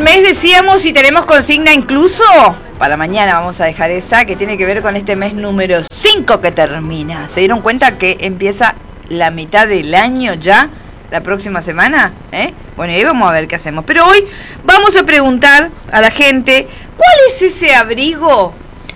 mes, decíamos, y tenemos consigna incluso para mañana. Vamos a dejar esa que tiene que ver con este mes número 5 que termina. ¿Se dieron cuenta que empieza la mitad del año ya? La próxima semana, Bueno, ahí vamos a ver qué hacemos. Pero hoy vamos a preguntar a la gente, ¿cuál es ese abrigo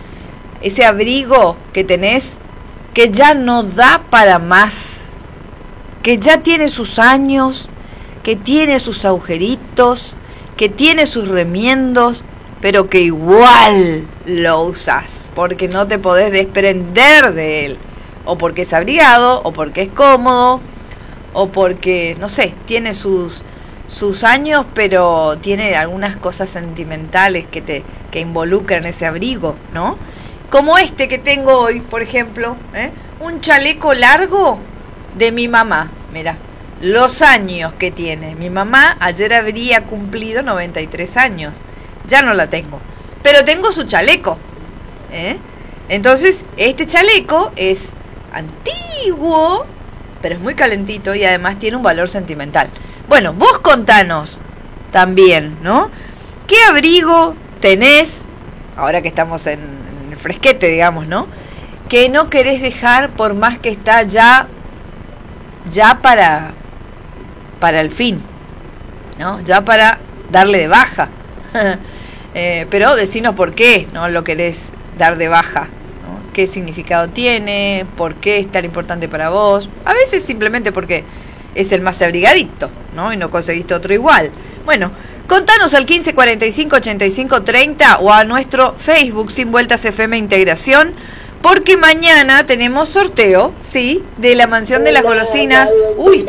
que tenés que ya no da para más? Que ya tiene sus años, que tiene sus agujeritos, que tiene sus remiendos, pero que igual lo usas, porque no te podés desprender de él. O porque es abrigado, o porque es cómodo, o porque, no sé, tiene sus años, pero tiene algunas cosas sentimentales que involucran ese abrigo, ¿no? Como este que tengo hoy, por ejemplo, un chaleco largo de mi mamá. Mira, los años que tiene. Mi mamá ayer habría cumplido 93 años. Ya no la tengo, pero tengo su chaleco, Entonces, este chaleco es antiguo, pero es muy calentito y además tiene un valor sentimental. Bueno, vos contanos también, ¿no? ¿Qué abrigo tenés, ahora que estamos en el fresquete, digamos, ¿no? Que no querés dejar por más que está ya para el fin, ¿no? Ya para darle de baja. Pero decinos por qué no lo querés dar de baja, ¿no? ¿Qué significado tiene? ¿Por qué es tan importante para vos? A veces simplemente porque es el más abrigadito, ¿no? Y no conseguiste otro igual. Bueno, contanos al 1545-8530 o a nuestro Facebook Sin Vueltas FM Integración, porque mañana tenemos sorteo, ¿sí? De la mansión de las golosinas. Uy,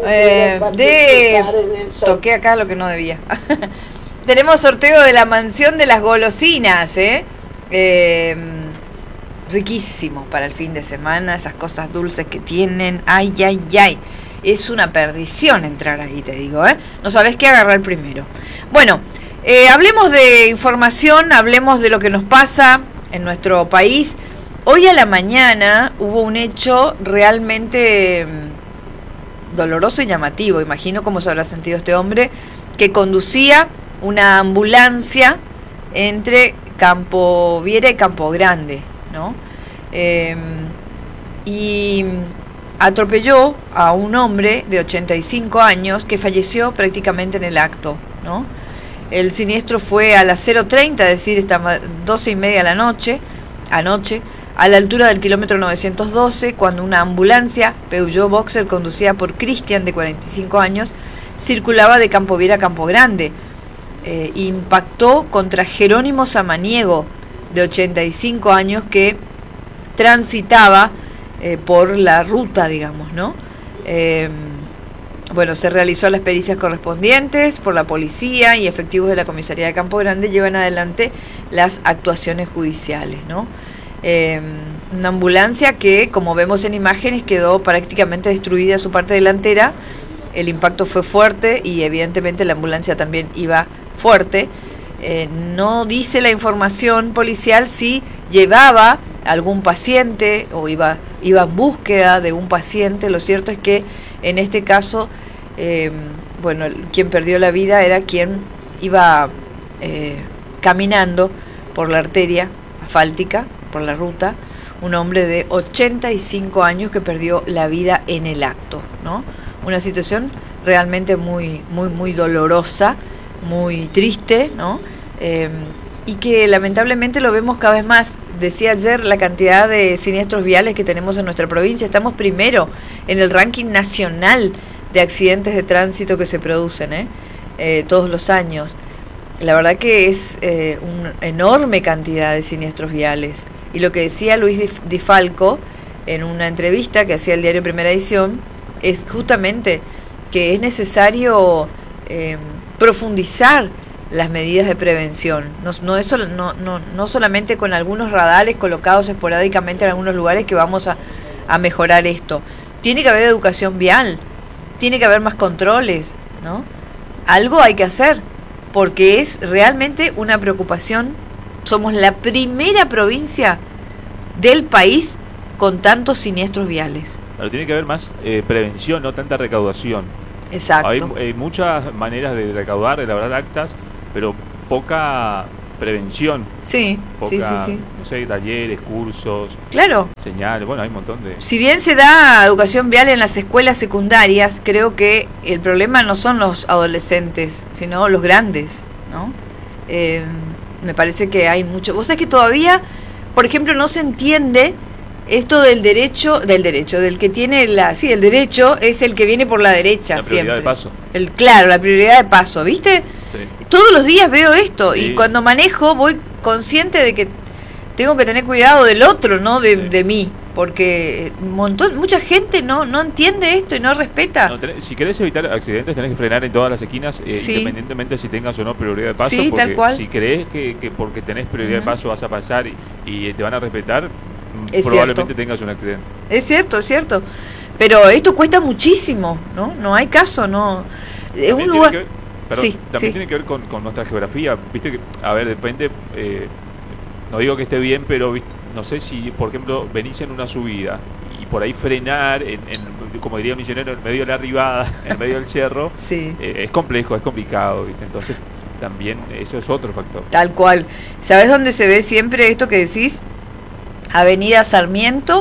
toqué acá lo que no debía. Tenemos sorteo de la mansión de las golosinas, riquísimo para el fin de semana, esas cosas dulces que tienen. Ay, ay, ay. Es una perdición entrar ahí, te digo, No sabés qué agarrar primero. Bueno, hablemos de información, hablemos de lo que nos pasa en nuestro país. Hoy a la mañana hubo un hecho realmente doloroso y llamativo. Imagino cómo se habrá sentido este hombre que conducía una ambulancia entre Campo Viera y Campo Grande, ¿no? Y atropelló a un hombre de 85 años que falleció prácticamente en el acto, ¿no? El siniestro fue a las 0:30, es decir, estaba 12:30 de la noche, anoche, a la altura del kilómetro 912, cuando una ambulancia Peugeot Boxer conducida por Cristian, de 45 años, circulaba de Campo Viera a Campo Grande. Impactó contra Jerónimo Samaniego, de 85 años, que transitaba por la ruta, digamos, ¿no? Bueno, se realizó las pericias correspondientes por la policía y efectivos de la comisaría de Campo Grande llevan adelante las actuaciones judiciales, ¿no? Una ambulancia que, como vemos en imágenes, quedó prácticamente destruida su parte delantera. El impacto fue fuerte y evidentemente la ambulancia también iba fuerte. No dice la información policial si llevaba algún paciente o iba en búsqueda de un paciente. Lo cierto es que en este caso, bueno, quien perdió la vida era quien iba caminando por la arteria asfáltica, por la ruta, un hombre de 85 años que perdió la vida en el acto, ¿no? Una situación realmente muy, muy, muy dolorosa, muy triste, ¿no? Y que lamentablemente lo vemos cada vez más. Decía ayer la cantidad de siniestros viales que tenemos en nuestra provincia. Estamos primero en el ranking nacional de accidentes de tránsito que se producen, todos los años. La verdad que es una enorme cantidad de siniestros viales. Y lo que decía Luis Di Falco en una entrevista que hacía el diario Primera Edición es justamente que es necesario profundizar las medidas de prevención, no solamente con algunos radares colocados esporádicamente en algunos lugares que vamos a mejorar esto. Tiene que haber educación vial, tiene que haber más controles, ¿no? Algo hay que hacer, porque es realmente una preocupación. Somos la primera provincia del país con tantos siniestros viales. Pero tiene que haber más prevención, no tanta recaudación. Exacto. Hay muchas maneras de recaudar, de elaborar actas, pero poca prevención. Sí, Poca, sí. no sé, talleres, cursos, Claro. señales, bueno, hay un montón de... Si bien se da educación vial en las escuelas secundarias, creo que el problema no son los adolescentes, sino los grandes, ¿no? Me parece que hay mucho... Vos sabés que todavía, por ejemplo, no se entiende esto del del que tiene el derecho es el que viene por la derecha, La prioridad siempre. de paso. Claro, la prioridad de paso, ¿viste? Sí. Todos los días veo esto Sí. y cuando manejo voy consciente de que tengo que tener cuidado del otro, no de mí, porque mucha gente no entiende esto y no respeta. Si querés evitar accidentes tenés que frenar en todas las esquinas, Sí. independientemente si tengas o no prioridad de paso, Sí, porque tal cual. si crees que porque tenés prioridad de paso vas a pasar y te van a respetar, Es probablemente cierto. tengas un accidente. Es cierto. Pero esto cuesta muchísimo, ¿no? No hay caso, no. Es un También lugar... tiene que ver, Sí. tiene que ver con nuestra geografía. Viste que, a ver, depende, no digo que esté bien, pero no sé si, por ejemplo, venís en una subida y por ahí frenar, como diría un misionero, en medio de la arribada, en medio del cerro, Sí. es complejo, es complicado, ¿viste? Entonces, también eso es otro factor. Tal cual. ¿Sabes dónde se ve siempre esto que decís? Avenida Sarmiento,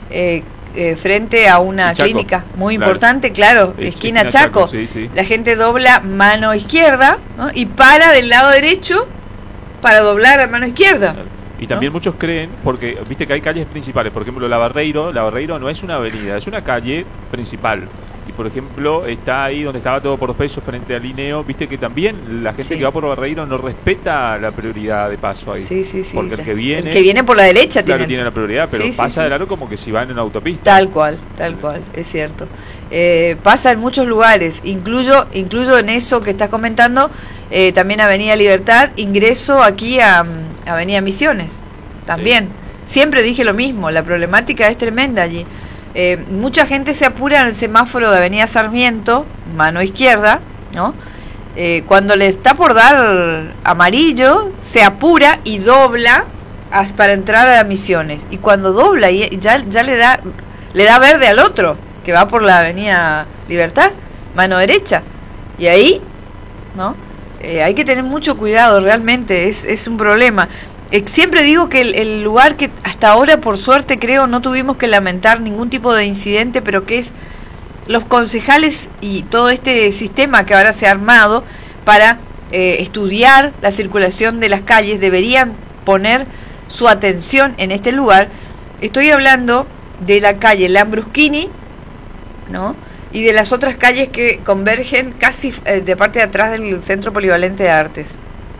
frente a una Y Chaco, clínica muy claro. importante, claro, esquina Chaco. Sí. La gente dobla mano izquierda, ¿no? Y para del lado derecho para doblar a mano izquierda. Y también muchos creen, porque viste que hay calles principales, por ejemplo la Barreiro no es una avenida, es una calle principal. Y por ejemplo está ahí donde estaba Todo por Peso frente al Lineo, viste que también la gente Sí. que va por Barreiro no respeta la prioridad de paso ahí. Sí. Porque el que viene por la derecha claro, tiene la prioridad, pero Sí, pasa sí. de largo como que si van en una autopista. Tal cual, es cierto. Pasa en muchos lugares, incluyo en eso que estás comentando, también Avenida Libertad, ingreso aquí a Avenida Misiones, también. Siempre dije lo mismo, la problemática es tremenda allí. Mucha gente se apura en el semáforo de Avenida Sarmiento, mano izquierda, ¿no? Cuando le está por dar amarillo, se apura y dobla para entrar a Misiones. Y cuando dobla, ya le da verde al otro, que va por la Avenida Libertad, mano derecha. Y ahí, ¿no? Hay que tener mucho cuidado, realmente, es un problema. Siempre digo que el lugar que hasta ahora, por suerte, creo, no tuvimos que lamentar ningún tipo de incidente, pero que es los concejales y todo este sistema que ahora se ha armado para estudiar la circulación de las calles, deberían poner su atención en este lugar. Estoy hablando de la calle Lambruschini, ¿no? Y de las otras calles que convergen casi de parte de atrás del Centro Polivalente de Artes.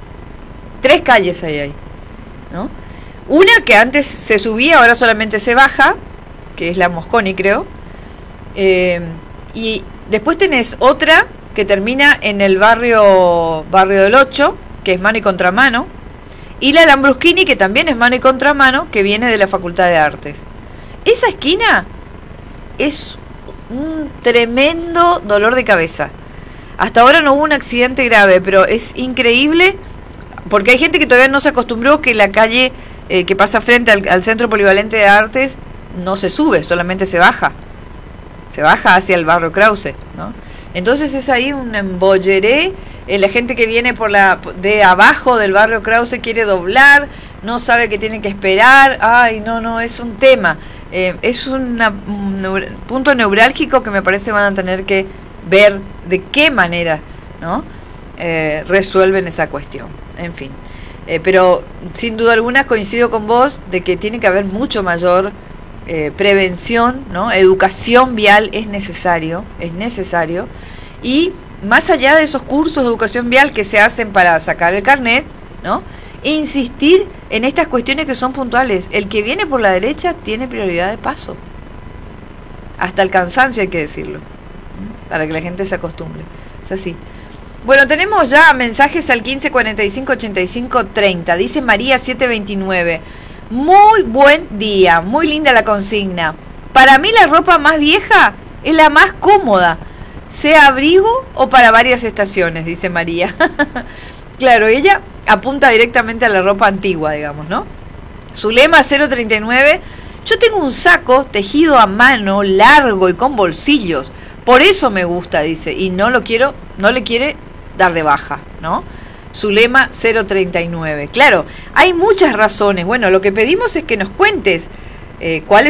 3 calles hay, ¿no? Una que antes se subía, ahora solamente se baja, que es la Mosconi, creo. Y después tenés otra que termina en el barrio del 8, que es mano y contramano. Y la Lambruschini, que también es mano y contramano, que viene de la Facultad de Artes. Esa esquina es un tremendo dolor de cabeza. Hasta ahora no hubo un accidente grave, pero es increíble, porque hay gente que todavía no se acostumbró que la calle que pasa frente al Centro Polivalente de Artes no se sube, solamente se baja hacia el barrio Krause, ¿no? Entonces es ahí un embolleré. La gente que viene de abajo del barrio Krause quiere doblar, no sabe que tiene que esperar. Ay, no, es un tema. Es un punto neurálgico que me parece van a tener que ver de qué manera, ¿no? Resuelven esa cuestión. En fin. Pero sin duda alguna coincido con vos de que tiene que haber mucho mayor prevención, ¿no? Educación vial es necesario. Y más allá de esos cursos de educación vial que se hacen para sacar el carnet, ¿no? Insistir en estas cuestiones que son puntuales. El que viene por la derecha tiene prioridad de paso. Hasta el cansancio, hay que decirlo, para que la gente se acostumbre. Es así. Bueno, tenemos ya mensajes al 15 45 85 30. Dice María 729. Muy buen día, muy linda la consigna. Para mí la ropa más vieja es la más cómoda, sea abrigo o para varias estaciones, dice María. Claro, ella apunta directamente a la ropa antigua, digamos, ¿no? Su lema 039, yo tengo un saco tejido a mano, largo y con bolsillos, por eso me gusta, dice, y no le quiere dar de baja, ¿no? Zulema 039. Claro, hay muchas razones. Bueno, lo que pedimos es que nos cuentes cuáles